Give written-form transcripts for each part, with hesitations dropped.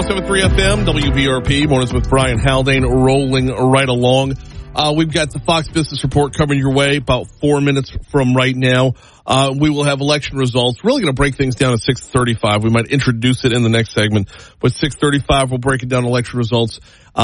107.3 FM, WVRP, Mornings with Brian Haldane, rolling right along. We've got the Fox Business Report coming your way about 4 minutes from right now. We will have election results. Really going to break things down at 6:35. We might introduce it in the next segment, but 6:35 we'll break it down election results.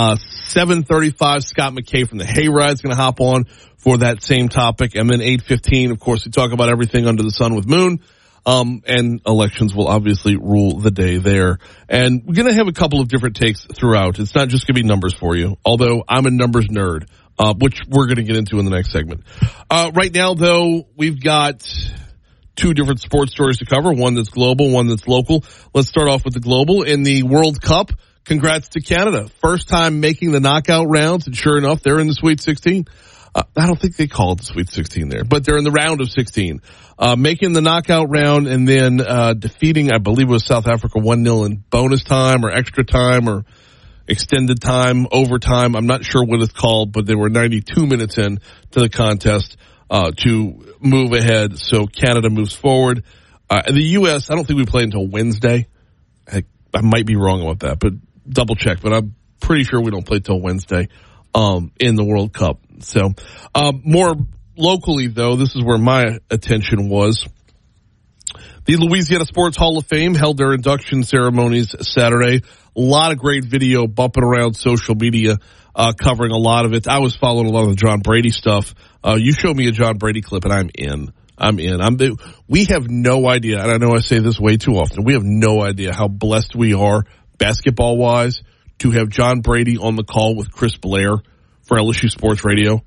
7:35 Scott McKay from the Hayride is going to hop on for that same topic, and then 8:15, of course, we talk about everything under the sun with Moon. And elections will obviously rule the day there. And we're going to have a couple of different takes throughout. It's not just going to be numbers for you, although I'm a numbers nerd, which we're going to get into in the next segment. Right now, though, we've got two different sports stories to cover, one that's global, one that's local. Let's start off with the global. In the World Cup, congrats to Canada. First time making the knockout rounds, and sure enough, they're in the Sweet 16. I don't think they call it the Sweet 16 there, but they're in the round of 16. Making the knockout round and then defeating, I believe it was South Africa 1-0 in bonus time or extra time or extended time, overtime. I'm not sure what it's called, but they were 92 minutes in to the contest to move ahead. So Canada moves forward. The U.S., I don't think we play until Wednesday. I might be wrong about that, but double check. But I'm pretty sure we don't play till Wednesday in the World Cup. So more locally, though, this is where my attention was. The Louisiana Sports Hall of Fame held their induction ceremonies Saturday. A lot of great video bumping around social media, covering a lot of it. I was following a lot of the John Brady stuff. You showed me a John Brady clip, and I'm in. We have no idea, and I know I say this way too often, we have no idea how blessed we are, basketball-wise, to have John Brady on the call with Chris Blair for LSU Sports Radio.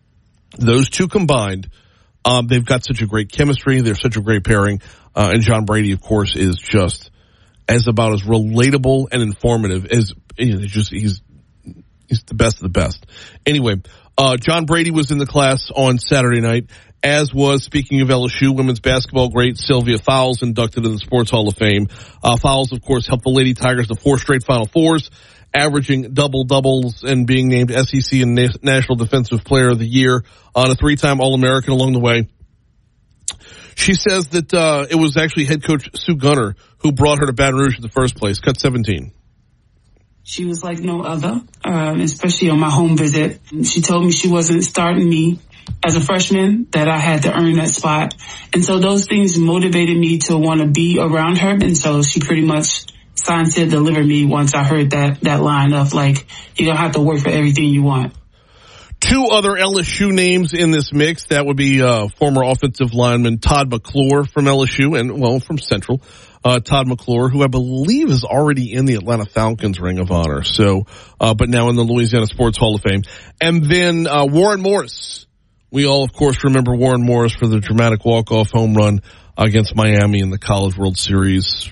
Those two combined, they've got such a great chemistry. They're such a great pairing. And John Brady, of course, is just about as relatable and informative as, he's the best of the best. Anyway, John Brady was in the class on Saturday night, as was, speaking of LSU, women's basketball great Sylvia Fowles, inducted in the Sports Hall of Fame. Fowles, of course, helped the Lady Tigers to 4 straight Final Fours, averaging double-doubles and being named SEC and National Defensive Player of the Year, on a 3-time All-American along the way. She says that it was actually head coach Sue Gunner who brought her to Baton Rouge in the first place. Cut 17. She was like no other, especially on my home visit. She told me she wasn't starting me as a freshman, that I had to earn that spot. And so those things motivated me to want to be around her. And so she pretty much signed to deliver me once I heard that line of, like, you don't have to work for everything you want. Two other LSU names in this mix. That would be former offensive lineman Todd McClure from LSU and, well, from Central. Todd McClure, who I believe is already in the Atlanta Falcons Ring of Honor. So, but now in the Louisiana Sports Hall of Fame. And then Warren Morris. We all, of course, remember Warren Morris for the dramatic walk-off home run against Miami in the College World Series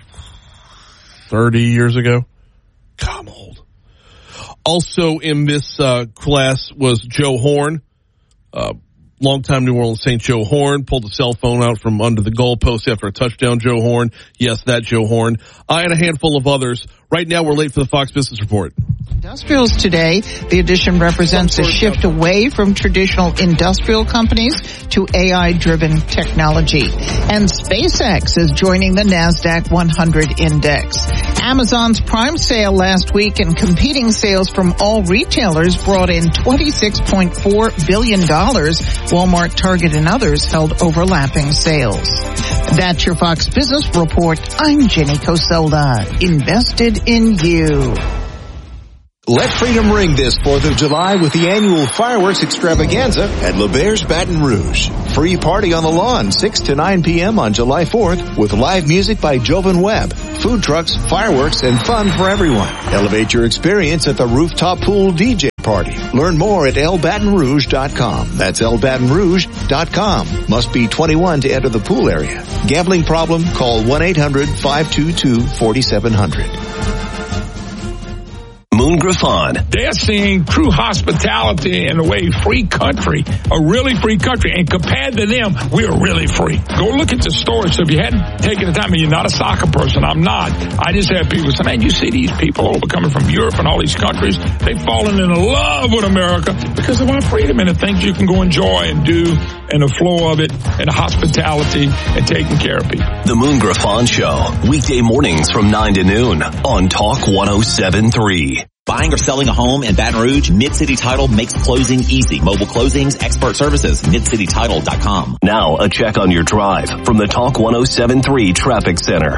30 years ago. God, I'm old. Also in this class was Joe Horn, longtime New Orleans Saint Joe Horn, pulled the cell phone out from under the goalpost after a touchdown. Joe Horn, yes, that Joe Horn, and a handful of others. Right now, we're late for the Fox Business Report. Industrials today, the edition represents a shift away from traditional industrial companies to AI-driven technology. And SpaceX is joining the NASDAQ 100 index. Amazon's Prime sale last week and competing sales from all retailers brought in $26.4 billion. Walmart, Target, and others held overlapping sales. That's your Fox Business Report. I'm Jenny Cosola. Invested in you. Let freedom ring this 4th of July with the annual fireworks extravaganza at LeBaire's Baton Rouge. Free party on the lawn 6 to 9 p.m. on July 4th with live music by Jovan Webb, food trucks, fireworks, and fun for everyone. Elevate your experience at the rooftop pool DJ party. Learn more at lbatonrouge.com. That's lbatonrouge.com. Must be 21 to enter the pool area. Gambling problem? Call 1-800-522-4700. Moon Moon Griffon. They're seeing true hospitality in a way free country, a really free country. And compared to them, we're really free. Go look at the stores. So if you hadn't taken the time, and you're not a soccer person, I'm not. I just have people say, man, you see these people over coming from Europe and all these countries, they've fallen in love with America because of our freedom and the things you can go enjoy and do and the flow of it and the hospitality and taking care of people. The Moon Griffon Show, weekday mornings from 9 to noon on Talk 107.3. Buying or selling a home in Baton Rouge, Mid-City Title makes closing easy. Mobile closings, expert services, midcitytitle.com. Now, a check on your drive from the Talk 107.3 Traffic Center.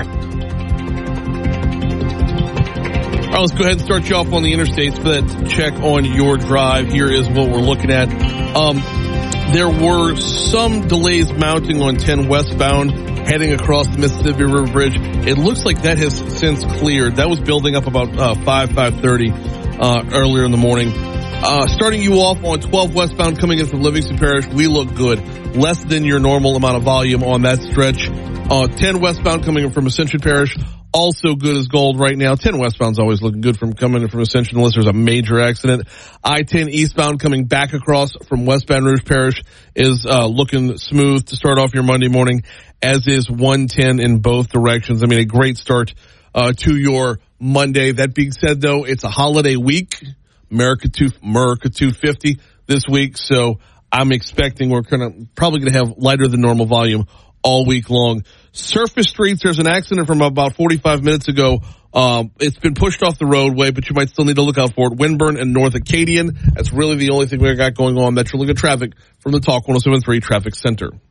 All right, let's go ahead and start you off on the interstates for that check on your drive. Here is what we're looking at. There were some delays mounting on 10 westbound heading across the Mississippi River Bridge. It looks like that has since cleared. That was building up about 5:30 earlier in the morning. Starting you off on 12 westbound coming in from Livingston Parish, we look good. Less than your normal amount of volume on that stretch. 10 westbound coming in from Ascension Parish, also good as gold right now. 10 westbound's always looking good from coming in from Ascension unless there's a major accident. I-10 eastbound coming back across from West Baton Rouge Parish is looking smooth to start off your Monday morning, as is 110 in both directions. I mean, a great start to your Monday. That being said, though, it's a holiday week. America 250 this week, so I'm expecting we're probably going to have lighter than normal volume all week long. Surface streets, there's an accident from about 45 minutes ago. It's been pushed off the roadway, but you might still need to look out for it. Winburn and North Acadian. That's really the only thing we got going on. That's really good traffic from the Talk 107.3 Traffic Center.